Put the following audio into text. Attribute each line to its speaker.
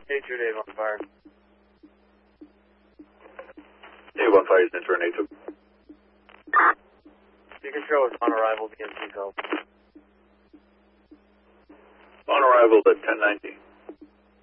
Speaker 1: Hey, 2 Dave on fire.
Speaker 2: Dave on fire is in for an 8-2.
Speaker 1: You can show us on arrival, begin seatbelt.
Speaker 2: On arrival at 10:19.